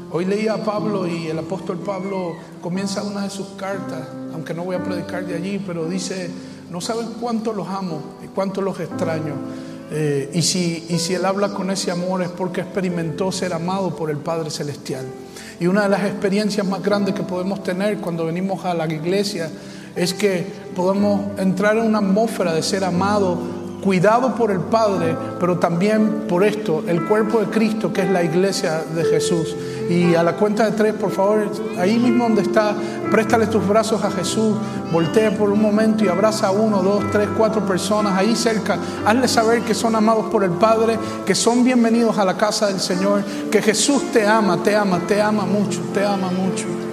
Hoy leía a Pablo y el apóstol Pablo comienza una de sus cartas, aunque no voy a predicar de allí, pero dice: no saben cuánto los amo y cuánto los extraño. Y si él habla con ese amor es porque experimentó ser amado por el Padre Celestial. Y una de las experiencias más grandes que podemos tener cuando venimos a la iglesia es que podemos entrar en una atmósfera de ser amado, cuidado por el Padre, pero también por esto, el cuerpo de Cristo, que es la iglesia de Jesús. Y a la cuenta de 3, por favor, ahí mismo donde está, préstale tus brazos a Jesús, voltea por un momento y abraza a 1, 2, 3, 4 personas ahí cerca. Hazle saber que son amados por el Padre, que son bienvenidos a la casa del Señor, que Jesús te ama mucho, te ama mucho.